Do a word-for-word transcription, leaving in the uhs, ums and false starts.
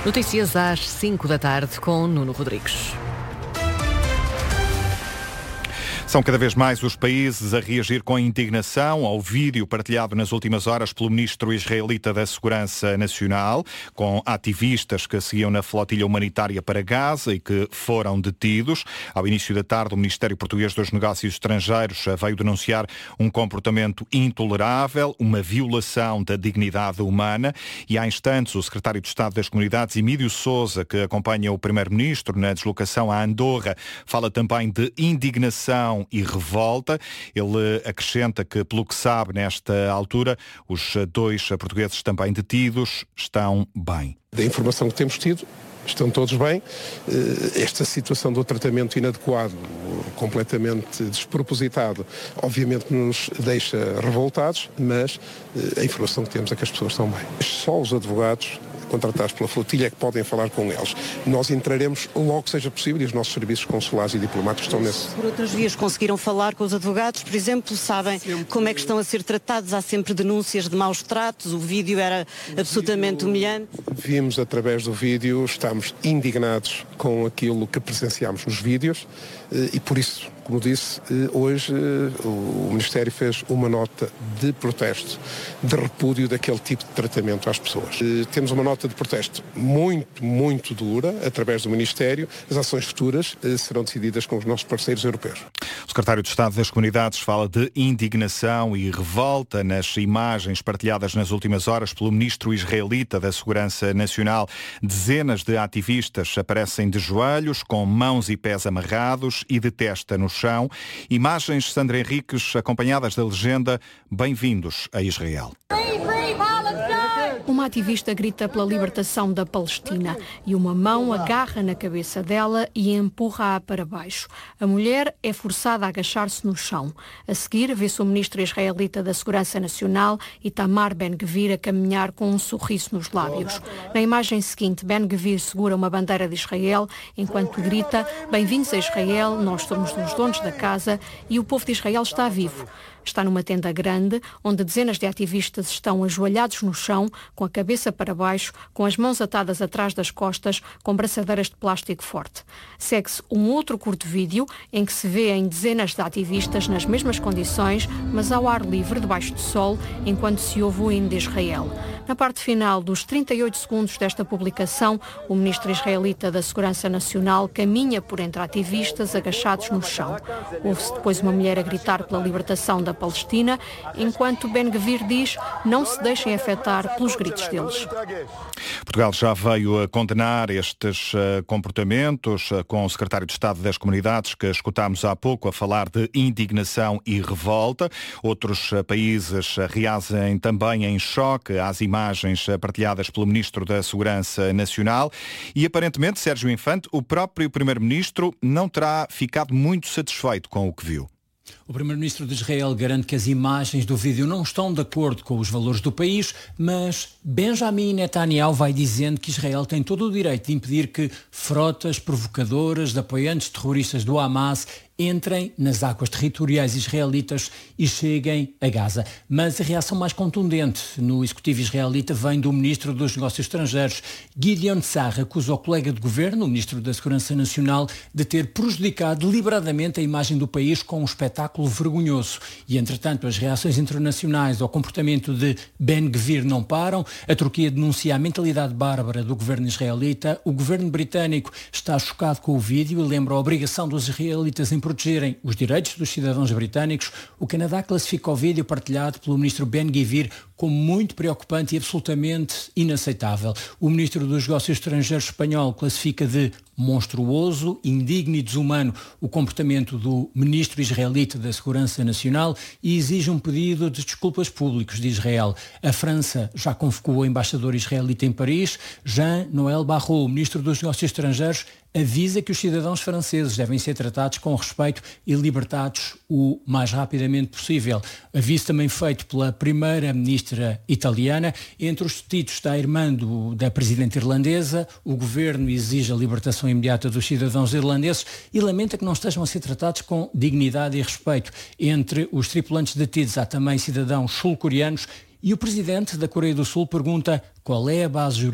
Notícias às cinco da tarde com Nuno Rodrigues. São cada vez mais os países a reagir com indignação ao vídeo partilhado nas últimas horas pelo ministro israelita da Segurança Nacional, com ativistas que seguiam na flotilha humanitária para Gaza e que foram detidos. Ao início da tarde, o Ministério Português dos Negócios Estrangeiros veio denunciar um comportamento intolerável, uma violação da dignidade humana, e há instantes o secretário de Estado das Comunidades, Emílio Sousa, que acompanha o primeiro-ministro na deslocação a Andorra, fala também de indignação e revolta. Ele acrescenta que, pelo que sabe nesta altura, os dois portugueses também detidos estão bem. Da informação que temos tido, estão todos bem. Esta situação do tratamento inadequado, completamente despropositado, obviamente nos deixa revoltados, mas a informação que temos é que as pessoas estão bem. Só os advogados contratados pela flotilha é que podem falar com eles. Nós entraremos logo que seja possível e os nossos serviços consulares e diplomáticos estão nesse. Por outras vias conseguiram falar com os advogados, por exemplo, sabem sempre como é que estão a ser tratados? Há sempre denúncias de maus tratos, o vídeo era o absolutamente vídeo, humilhante. Vimos através do vídeo, estamos indignados com aquilo que presenciámos nos vídeos e por isso, como disse, hoje o Ministério fez uma nota de protesto, de repúdio daquele tipo de tratamento às pessoas. Temos uma nota de protesto muito, muito dura, através do Ministério. As ações futuras serão decididas com os nossos parceiros europeus. O secretário de Estado das Comunidades fala de indignação e revolta nas imagens partilhadas nas últimas horas pelo ministro israelita da Segurança Nacional. Dezenas de ativistas aparecem de joelhos, com mãos e pés amarrados e de testa no chão. Imagens, Sandra Henriques, acompanhadas da legenda "Bem-vindos a Israel". Uma ativista grita pela libertação da Palestina e uma mão agarra na cabeça dela e empurra-a para baixo. A mulher é forçada a agachar-se no chão. A seguir, vê-se o ministro israelita da Segurança Nacional, Itamar Ben-Gvir, a caminhar com um sorriso nos lábios. Na imagem seguinte, Ben-Gvir segura uma bandeira de Israel enquanto grita: "Bem-vindos a Israel, nós somos os donos da casa", e o povo de Israel está vivo. Está numa tenda grande, onde dezenas de ativistas estão ajoelhados no chão, com a cabeça para baixo, com as mãos atadas atrás das costas, com braçadeiras de plástico forte. Segue-se um outro curto vídeo, em que se vêem dezenas de ativistas nas mesmas condições, mas ao ar livre, debaixo do sol, enquanto se ouve o hino de Israel. Na parte final dos trinta e oito segundos desta publicação, o ministro israelita da Segurança Nacional caminha por entre ativistas agachados no chão. Ouve-se depois uma mulher a gritar pela libertação da Palestina, enquanto Ben-Gvir diz: "Não se deixem afetar pelos gritos deles". Portugal já veio a condenar estes uh, comportamentos, uh, com o secretário de Estado das Comunidades, que escutámos há pouco, a falar de indignação e revolta. Outros uh, países uh, reagem também em choque às imagens uh, partilhadas pelo ministro da Segurança Nacional e, aparentemente, Sérgio Infante, o próprio primeiro-ministro, não terá ficado muito satisfeito com o que viu. O primeiro-ministro de Israel garante que as imagens do vídeo não estão de acordo com os valores do país, mas Benjamin Netanyahu vai dizendo que Israel tem todo o direito de impedir que frotas provocadoras de apoiantes terroristas do Hamas entrem nas águas territoriais israelitas e cheguem a Gaza. Mas a reação mais contundente no executivo israelita vem do ministro dos Negócios Estrangeiros. Gideon Sa'ar acusa o colega de governo, o ministro da Segurança Nacional, de ter prejudicado deliberadamente a imagem do país com um espetáculo vergonhoso. E, entretanto, as reações internacionais ao comportamento de Ben-Gvir não param. A Turquia denuncia a mentalidade bárbara do governo israelita. O governo britânico está chocado com o vídeo e lembra a obrigação dos israelitas em protegerem os direitos dos cidadãos britânicos. O Canadá classifica o vídeo partilhado pelo ministro Ben-Gvir como muito preocupante e absolutamente inaceitável. O ministro dos Negócios Estrangeiros espanhol classifica de monstruoso, indigno e desumano o comportamento do ministro israelita da Segurança Nacional e exige um pedido de desculpas públicos de Israel. A França já convocou o embaixador israelita em Paris. Jean-Noël Barrot, o ministro dos Negócios Estrangeiros, avisa que os cidadãos franceses devem ser tratados com respeito e libertados o mais rapidamente possível. Aviso também feito pela primeira-ministra italiana. Entre os detidos está a irmã do, da presidente irlandesa. O governo exige a libertação imediata dos cidadãos irlandeses e lamenta que não estejam a ser tratados com dignidade e respeito. Entre os tripulantes detidos há também cidadãos sul-coreanos e o presidente da Coreia do Sul pergunta qual é a base jurídica